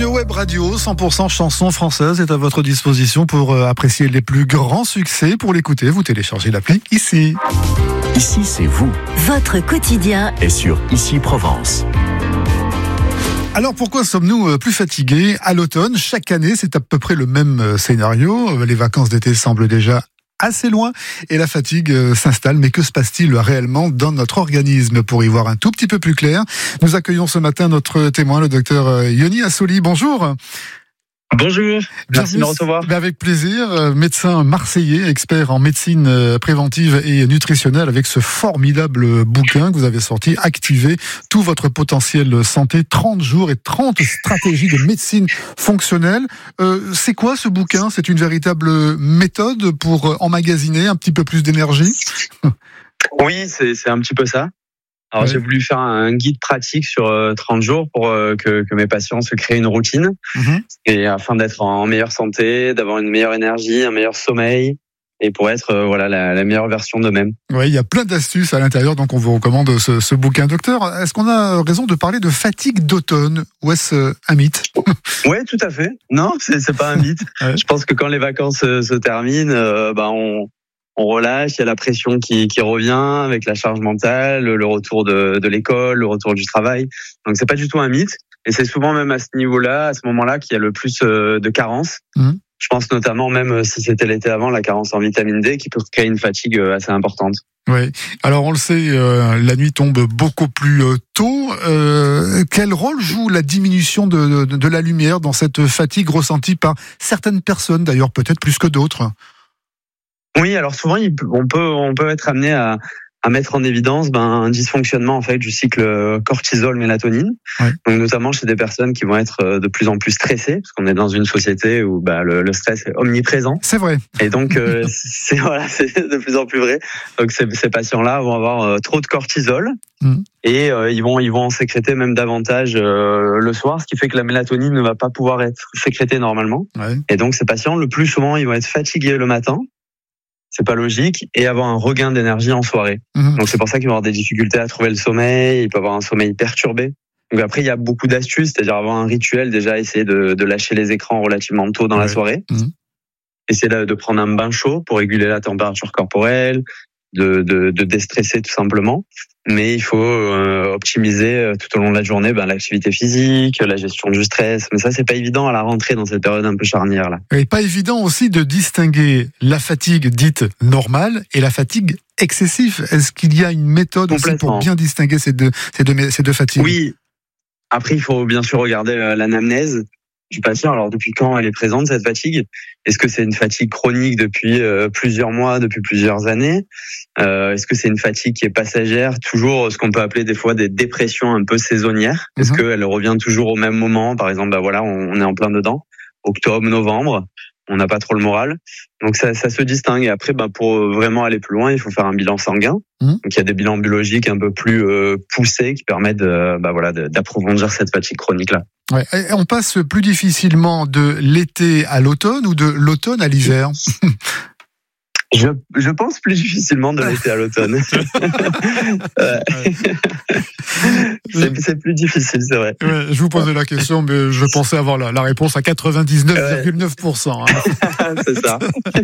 web radio 100% chansons françaises est à votre disposition pour apprécier les plus grands succès. Pour l'écouter, vous téléchargez l'appli Ici. Ici, c'est vous. Votre quotidien Et sur Ici Provence. Alors pourquoi sommes-nous plus fatigués à l'automne? Chaque année, c'est à peu près le même scénario. Les vacances d'été semblent déjà assez loin et la fatigue s'installe. Mais que se passe-t-il réellement dans notre organisme? Pour y voir un tout petit peu plus clair, nous accueillons ce matin notre témoin, le docteur Yoni Assoli. Bonjour. Bonjour, merci de me recevoir. Avec plaisir, médecin marseillais, expert en médecine préventive et nutritionnelle, avec ce formidable bouquin que vous avez sorti, Activez tout votre potentiel santé, 30 jours et 30 stratégies de médecine fonctionnelle. C'est quoi ce bouquin? C'est une véritable méthode pour emmagasiner un petit peu plus d'énergie? Oui, c'est un petit peu ça. Alors, J'ai voulu faire un guide pratique sur 30 jours pour que mes patients se créent une routine et afin d'être en meilleure santé, d'avoir une meilleure énergie, un meilleur sommeil et pour être la meilleure version d'eux-mêmes. Oui, il y a plein d'astuces à l'intérieur, donc on vous recommande ce bouquin. Docteur, est-ce qu'on a raison de parler de fatigue d'automne ou est-ce un mythe? Oui, tout à fait. Non, c'est pas un mythe. Je pense que quand les vacances se terminent, on relâche, il y a la pression qui revient avec la charge mentale, le retour de l'école, le retour du travail. Donc c'est pas du tout un mythe. Et c'est souvent même à ce niveau-là, à ce moment-là, qu'il y a le plus de carences. Je pense notamment, même si c'était l'été avant, la carence en vitamine D qui peut créer une fatigue assez importante. Oui. Alors on le sait, la nuit tombe beaucoup plus tôt. Quel rôle joue la diminution de la lumière dans cette fatigue ressentie par certaines personnes, d'ailleurs peut-être plus que d'autres? Oui, alors souvent on peut être amené à mettre en évidence un dysfonctionnement en fait du cycle cortisol-mélatonine. Ouais. Donc notamment chez des personnes qui vont être de plus en plus stressées, parce qu'on est dans une société où le stress est omniprésent. C'est vrai. Et donc c'est de plus en plus vrai. Donc ces patients-là vont avoir trop de cortisol et ils vont en sécréter même davantage le soir, ce qui fait que la mélatonine ne va pas pouvoir être sécrétée normalement. Ouais. Et donc ces patients, le plus souvent, ils vont être fatigués le matin. C'est pas logique, et avoir un regain d'énergie en soirée. Donc c'est pour ça qu'ils vont avoir des difficultés à trouver le sommeil, ils peuvent avoir un sommeil perturbé. Donc après, il y a beaucoup d'astuces, c'est-à-dire avoir un rituel, déjà essayer de lâcher les écrans relativement tôt dans la soirée. Essayer de prendre un bain chaud pour réguler la température corporelle, de déstresser tout simplement. Mais il faut optimiser tout au long de la journée l'activité physique, la gestion du stress. Mais ça, c'est pas évident à la rentrée dans cette période un peu charnière là. Et pas évident aussi de distinguer la fatigue dite normale et la fatigue excessive. Est-ce qu'il y a une méthode aussi pour bien distinguer ces deux fatigues? Oui. Après, il faut bien sûr regarder l'anamnèse du patient. Alors, depuis quand elle est présente, cette fatigue? Est-ce que c'est une fatigue chronique depuis plusieurs mois, depuis plusieurs années? Est-ce que c'est une fatigue qui est passagère? Toujours ce qu'on peut appeler des fois des dépressions un peu saisonnières. Est-ce qu'elle revient toujours au même moment? Par exemple, on est en plein dedans. Octobre, novembre. On n'a pas trop le moral. Donc ça se distingue. Et après, pour vraiment aller plus loin, il faut faire un bilan sanguin. Donc il y a des bilans biologiques un peu plus poussés qui permettent d'approfondir cette fatigue chronique-là. Ouais. Et on passe plus difficilement de l'été à l'automne ou de l'automne à l'hiver? Je pense plus difficilement de l'été à l'automne. C'est plus difficile, c'est vrai. Ouais, je vous posais la question, mais je pensais avoir la réponse à 99,9%. C'est ça.